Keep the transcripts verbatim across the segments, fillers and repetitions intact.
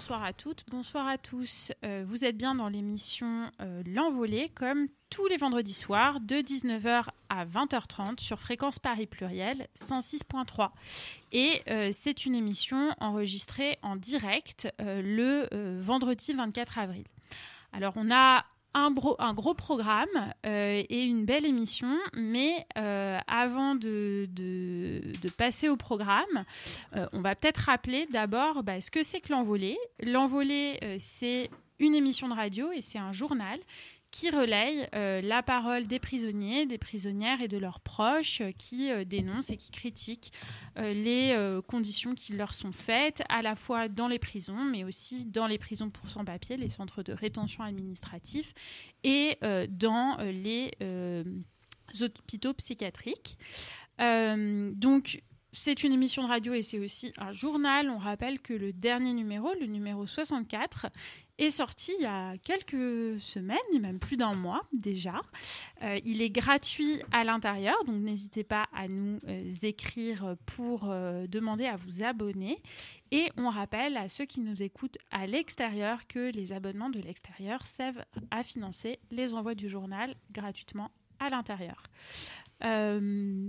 bonsoir à toutes, bonsoir à tous. Euh, vous êtes bien dans l'émission euh, L'Envolée, comme tous les vendredis soirs, de dix-neuf heures à vingt heures trente sur Fréquence Paris Pluriel, cent six point trois. Et euh, c'est une émission enregistrée en direct euh, le euh, vendredi vingt-quatre avril. Alors, on a un, bro- un gros programme euh, et une belle émission, mais euh, avant de, de, de passer au programme, euh, on va peut-être rappeler d'abord bah, ce que c'est que L'Envolée. L'Envolée, euh, c'est une émission de radio et c'est un journal qui relaye euh, la parole des prisonniers, des prisonnières et de leurs proches euh, qui euh, dénoncent et qui critiquent euh, les euh, conditions qui leur sont faites, à la fois dans les prisons, mais aussi dans les prisons pour sans-papiers, les centres de rétention administratifs, et euh, dans euh, les euh, hôpitaux psychiatriques. Euh, donc, c'est une émission de radio et c'est aussi un journal. On rappelle que le dernier numéro, le numéro soixante-quatre, est sorti il y a quelques semaines, même plus d'un mois déjà. Euh, il est gratuit à l'intérieur, donc n'hésitez pas à nous euh, écrire pour euh, demander à vous abonner. Et on rappelle à ceux qui nous écoutent à l'extérieur que les abonnements de l'extérieur servent à financer les envois du journal gratuitement à l'intérieur. Euh...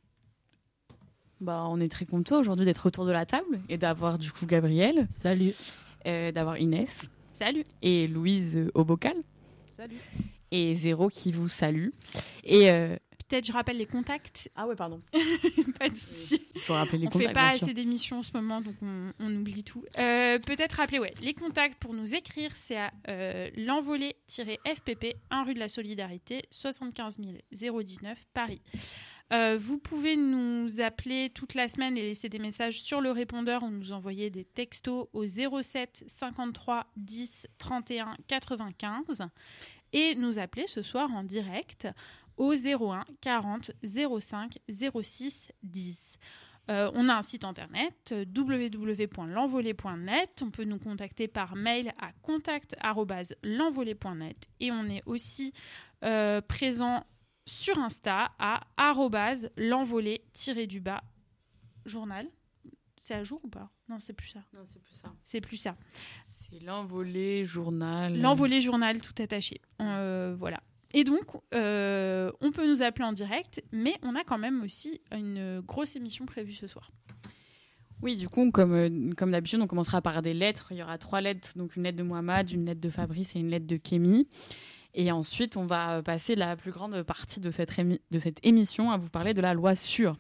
Bah, on est très content aujourd'hui d'être autour de la table et d'avoir du coup Gabriel. Salut. Euh, d'avoir Inès. Salut. Et Louise euh, au bocal. Salut. Et Zéro qui vous salue. Et euh... peut-être je rappelle les contacts. Ah ouais, pardon. Pas de souci. Il faut rappeler les on contacts. On fait pas assez d'émissions en ce moment, donc on, on oublie tout. Euh, peut-être rappeler ouais, les contacts pour nous écrire, c'est à euh, l'envolée-F P P, un rue de la Solidarité, soixante-quinze mille dix-neuf, Paris. Euh, vous pouvez nous appeler toute la semaine et laisser des messages sur le répondeur ou nous envoyer des textos au zéro sept cinquante-trois dix trente et un quatre-vingt-quinze et nous appeler ce soir en direct au zéro un quarante zéro cinq zéro six dix. Euh, on a un site internet w w w point l'envolée point net. On peut nous contacter par mail à contact arobase l'envolée point net et on est aussi euh, présent sur Insta à arobase l'envolée-du-bas journal. C'est à jour ou pas ? Non, c'est plus ça. Non, c'est plus ça. C'est plus ça. C'est l'envolée journal. L'envolée journal tout attaché. Euh, voilà. Et donc, euh, on peut nous appeler en direct, mais on a quand même aussi une grosse émission prévue ce soir. Oui, du coup, comme, euh, comme d'habitude, on commencera par des lettres. Il y aura trois lettres, donc une lettre de Mohamed, une lettre de Fabrice et une lettre de Kémy. Et ensuite, on va passer la plus grande partie de cette, émi- de cette émission à vous parler de la loi Sûre.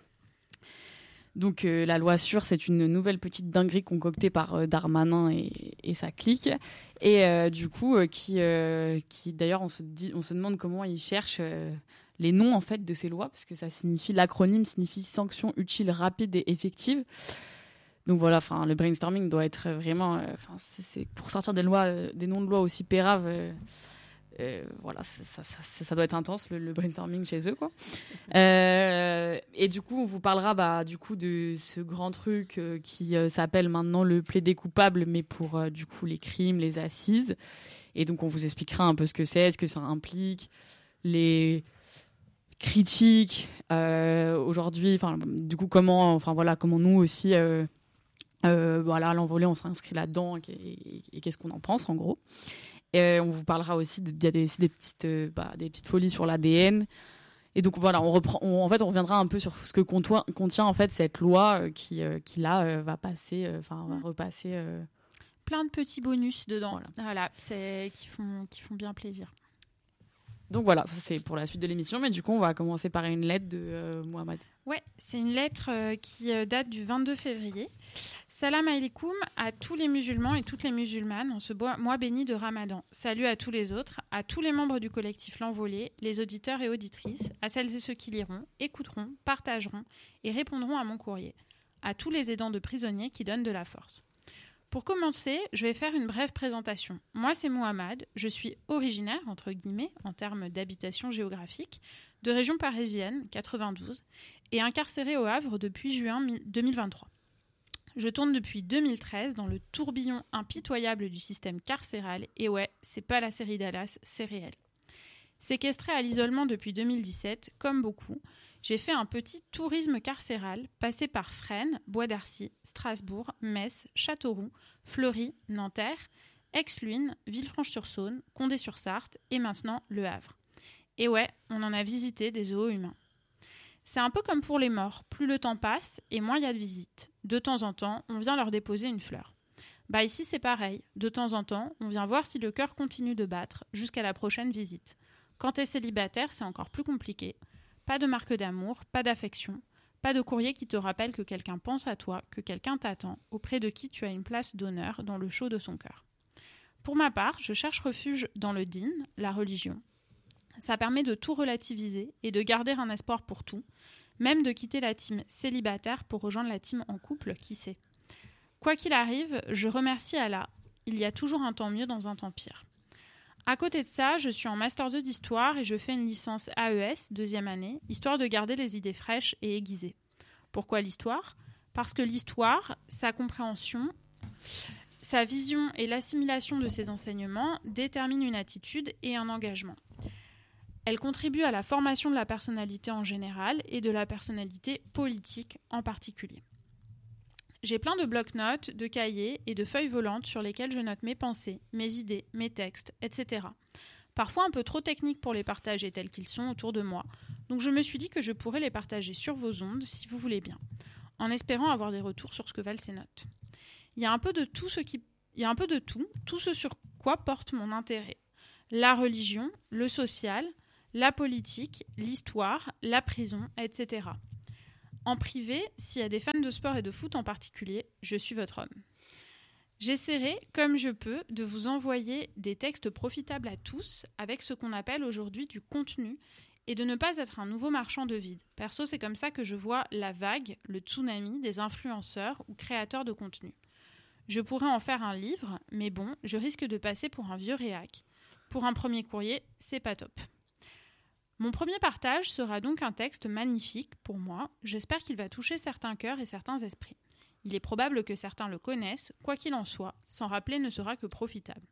Donc, euh, la loi Sûre, c'est une nouvelle petite dinguerie concoctée par euh, Darmanin et, et sa clique. Et euh, du coup, euh, qui, euh, qui d'ailleurs, on se, dit, on se demande comment ils cherchent euh, les noms en fait, de ces lois, parce que ça signifie, l'acronyme signifie sanction utile, rapide et effective. Donc voilà, enfin, le brainstorming doit être vraiment... Euh, c'est, c'est pour sortir des, lois, euh, des noms de lois aussi péraves... Euh, Euh, voilà, ça, ça, ça, ça doit être intense le, le brainstorming chez eux, quoi. Euh, et du coup, on vous parlera bah, du coup de ce grand truc euh, qui euh, s'appelle maintenant le plaidé coupable, mais pour euh, du coup les crimes, les assises. Et donc, on vous expliquera un peu ce que c'est, ce que ça implique, les critiques euh, aujourd'hui. Enfin, du coup, comment, enfin voilà, comment nous aussi, euh, euh, voilà, l'envolée, on s'inscrit là-dedans et, et, et qu'est-ce qu'on en pense, en gros. Et on vous parlera aussi de, de, de, des, petites, euh, bah, des petites folies sur l'A D N. Et donc voilà, on reprend, on, en fait, on reviendra un peu sur ce que contient, contient en fait cette loi euh, qui, euh, qui là euh, va passer, enfin euh, va repasser. Euh... Plein de petits bonus dedans, voilà, voilà c'est, qui, font, qui font bien plaisir. Donc voilà, ça c'est pour la suite de l'émission, mais du coup on va commencer par une lettre de euh, Mohamed. Ouais, c'est une lettre euh, qui euh, date du vingt-deux février. Salam alaikum à tous les musulmans et toutes les musulmanes en ce mois béni de Ramadan. Salut à tous les autres, à tous les membres du collectif L'Envolée, les auditeurs et auditrices, à celles et ceux qui liront, écouteront, partageront et répondront à mon courrier, à tous les aidants de prisonniers qui donnent de la force. Pour commencer, je vais faire une brève présentation. Moi, c'est Mohamed, je suis originaire, entre guillemets, en termes d'habitation géographique, de région parisienne, quatre-vingt-douze, et incarcéré au Havre depuis juin deux mille vingt-trois. Je tourne depuis deux mille treize dans le tourbillon impitoyable du système carcéral, et ouais, c'est pas la série Dallas, c'est réel. Séquestré à l'isolement depuis deux mille dix-sept, comme beaucoup, J'ai fait un petit tourisme carcéral, passé par Fresnes, Bois d'Arcy, Strasbourg, Metz, Châteauroux, Fleury, Nanterre, Aix-Luynes, Villefranche-sur-Saône, Condé-sur-Sarthe et maintenant Le Havre. Et ouais, on en a visité des zoos humains. C'est un peu comme pour les morts, plus le temps passe et moins il y a de visites. De temps en temps, on vient leur déposer une fleur. Bah ici c'est pareil, de temps en temps, on vient voir si le cœur continue de battre jusqu'à la prochaine visite. Quand t'es célibataire, c'est encore plus compliqué. Pas de marque d'amour, pas d'affection, pas de courrier qui te rappelle que quelqu'un pense à toi, que quelqu'un t'attend, auprès de qui tu as une place d'honneur dans le chaud de son cœur. Pour ma part, je cherche refuge dans le din, la religion. Ça permet de tout relativiser et de garder un espoir pour tout, même de quitter la team célibataire pour rejoindre la team en couple, qui sait. Quoi qu'il arrive, je remercie Allah. Il y a toujours un temps mieux dans un temps pire. À côté de ça, je suis en master deux d'histoire et je fais une licence A E S, deuxième année, histoire de garder les idées fraîches et aiguisées. Pourquoi l'histoire ? Parce que l'histoire, sa compréhension, sa vision et l'assimilation de ses enseignements déterminent une attitude et un engagement. Elle contribue à la formation de la personnalité en général et de la personnalité politique en particulier. J'ai plein de bloc-notes, de cahiers et de feuilles volantes sur lesquelles je note mes pensées, mes idées, mes textes, et cetera. Parfois un peu trop techniques pour les partager tels qu'ils sont autour de moi, donc je me suis dit que je pourrais les partager sur vos ondes si vous voulez bien, en espérant avoir des retours sur ce que valent ces notes. Il y a un peu de tout ce qui... Il y a un peu de tout, tout ce sur quoi porte mon intérêt. La religion, le social, la politique, l'histoire, la prison, et cetera. En privé, s'il y a des fans de sport et de foot en particulier, je suis votre homme. J'essaierai, comme je peux, de vous envoyer des textes profitables à tous avec ce qu'on appelle aujourd'hui du contenu et de ne pas être un nouveau marchand de vide. Perso, c'est comme ça que je vois la vague, le tsunami des influenceurs ou créateurs de contenu. Je pourrais en faire un livre, mais bon, je risque de passer pour un vieux réac. Pour un premier courrier, c'est pas top. Mon premier partage sera donc un texte magnifique pour moi. J'espère qu'il va toucher certains cœurs et certains esprits. Il est probable que certains le connaissent, quoi qu'il en soit, s'en rappeler ne sera que profitable.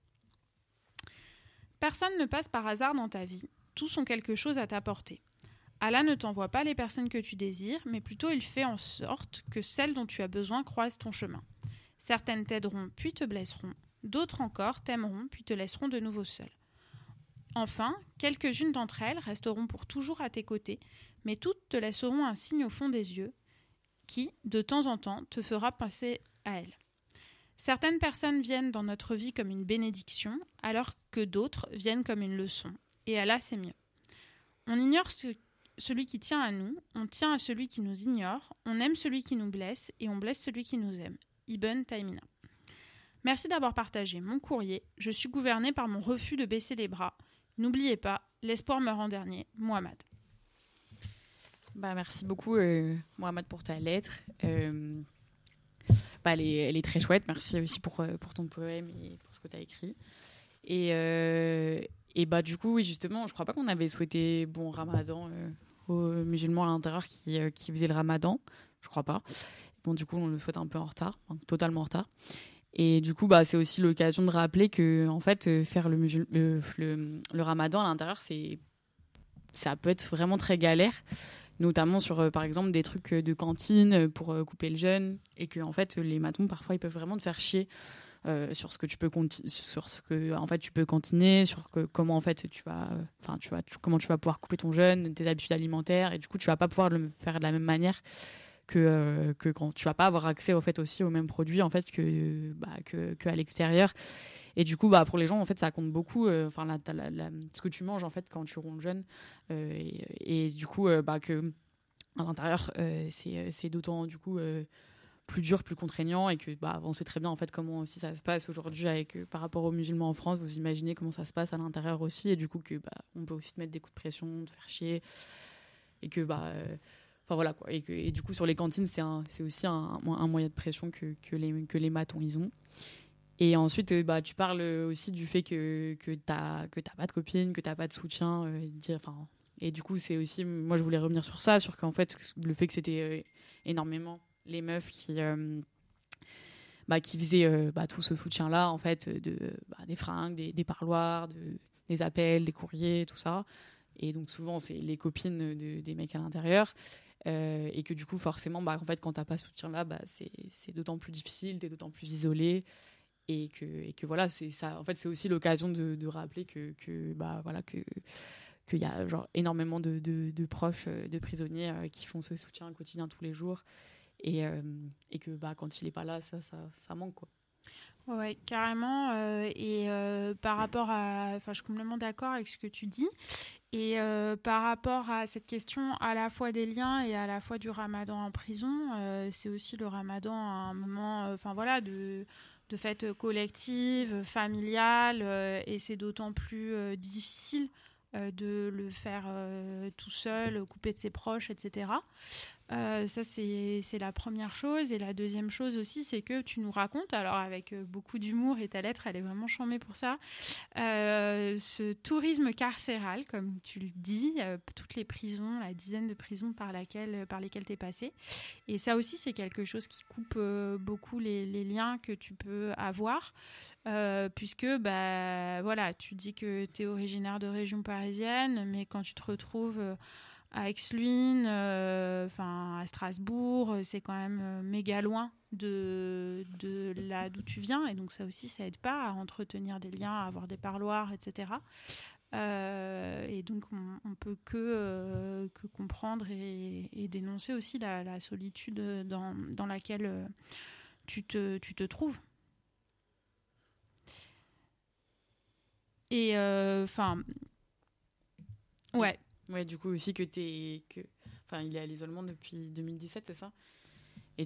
Personne ne passe par hasard dans ta vie, tous ont quelque chose à t'apporter. Allah ne t'envoie pas les personnes que tu désires, mais plutôt il fait en sorte que celles dont tu as besoin croisent ton chemin. Certaines t'aideront puis te blesseront, d'autres encore t'aimeront puis te laisseront de nouveau seul. Enfin, quelques-unes d'entre elles resteront pour toujours à tes côtés, mais toutes te laisseront un signe au fond des yeux qui, de temps en temps, te fera passer à elles. Certaines personnes viennent dans notre vie comme une bénédiction, alors que d'autres viennent comme une leçon. Et Allah, c'est mieux. On ignore ce, celui qui tient à nous, on tient à celui qui nous ignore, on aime celui qui nous blesse et on blesse celui qui nous aime. Ibn Taymina. Merci d'avoir partagé mon courrier. Je suis gouvernée par mon refus de baisser les bras. N'oubliez pas, l'espoir meurt en dernier. Mohamed. Bah, merci beaucoup, euh, Mohamed, pour ta lettre. Euh, bah, elle, est, elle est très chouette. Merci aussi pour, pour ton poème et pour ce que tu as écrit. Et, euh, et bah, du coup, oui, justement, je crois pas qu'on avait souhaité bon ramadan euh, aux musulmans à l'intérieur qui, euh, qui faisaient le ramadan. Je crois pas. Bon, du coup, on le souhaite un peu en retard, enfin, totalement en retard. Et du coup, bah, c'est aussi l'occasion de rappeler que, en fait, faire le, musul- le, le, le ramadan à l'intérieur, c'est, ça peut être vraiment très galère, notamment sur, euh, par exemple, des trucs de cantine pour euh, couper le jeûne, et que, en fait, les matons, parfois, ils peuvent vraiment te faire chier euh, sur ce que tu peux conti- sur ce que, en fait, tu peux cantiner, sur que, comment, en fait, tu vas, enfin, tu vas, tu, comment tu vas pouvoir couper ton jeûne, tes habitudes alimentaires, et du coup, tu vas pas pouvoir le faire de la même manière que euh, que quand tu vas pas avoir accès au fait aussi aux mêmes produits en fait que bah que, que à l'extérieur, et du coup bah pour les gens en fait ça compte beaucoup, enfin euh, la, la, la, ce que tu manges en fait quand tu ronds jeune, euh, et, et du coup euh, bah que à l'intérieur euh, c'est c'est d'autant du coup euh, plus dur, plus contraignant, et que bah on sait très bien en fait comment aussi ça se passe aujourd'hui avec euh, par rapport aux musulmans en France. Vous imaginez comment ça se passe à l'intérieur aussi, et du coup que bah on peut aussi te mettre des coups de pression, te faire chier, et que bah euh, Enfin voilà quoi, et, que, et du coup sur les cantines c'est, un, c'est aussi un, un moyen de pression que, que, les, que les matons ils ont. Et ensuite bah, tu parles aussi du fait que, que t'as, que t'as pas de copine, que t'as pas de soutien, euh, et, enfin, et du coup c'est aussi, moi je voulais revenir sur ça, sur qu'en fait le fait que c'était euh, énormément les meufs qui, euh, bah, qui faisaient euh, bah, tout ce soutien là en fait, de, bah, des fringues, des, des parloirs, de, des appels, des courriers, tout ça. Et donc souvent, c'est les copines de, des mecs à l'intérieur. Euh, et que du coup, forcément, bah, en fait, quand t'as pas ce soutien-là, bah, c'est, c'est d'autant plus difficile, t'es d'autant plus isolé. Et que, et que voilà, c'est ça. En fait, c'est aussi l'occasion de, de rappeler que, que, bah, voilà, que, qu'il y a genre, énormément de, de, de proches de prisonniers euh, qui font ce soutien quotidien tous les jours. Et, euh, et que bah, quand il n'est pas là, ça, ça, ça manque, quoi. Ouais, carrément. Euh, et euh, par rapport à... Enfin, je suis complètement d'accord avec ce que tu dis. Et euh, par rapport à cette question à la fois des liens et à la fois du ramadan en prison, euh, c'est aussi le ramadan à un moment euh, enfin, voilà, de, de fête collective, familiale. Euh, et c'est d'autant plus euh, difficile euh, de le faire euh, tout seul, coupé de ses proches, et cetera. Euh, ça, c'est, c'est la première chose. Et la deuxième chose aussi, c'est que tu nous racontes, alors avec euh, beaucoup d'humour, et ta lettre, elle est vraiment charmée pour ça, euh, ce tourisme carcéral, comme tu le dis, euh, toutes les prisons, la dizaine de prisons par, laquelle, par lesquelles tu es passé. Et ça aussi, c'est quelque chose qui coupe euh, beaucoup les, les liens que tu peux avoir. Euh, puisque bah, voilà, tu dis que tu es originaire de région parisienne, mais quand tu te retrouves... Euh, à Aix-Luynes, euh, à Strasbourg, c'est quand même euh, méga loin de, de là d'où tu viens. Et donc ça aussi, ça aide pas à entretenir des liens, à avoir des parloirs, et cetera. Euh, et donc on, on peut que, euh, que comprendre et, et dénoncer aussi la, la solitude dans, dans laquelle euh, tu, te, tu te trouves. Et enfin... Euh, ouais. Ouais, du coup aussi que t'es... Que... Enfin, il est à l'isolement depuis deux mille dix-sept, c'est ça ?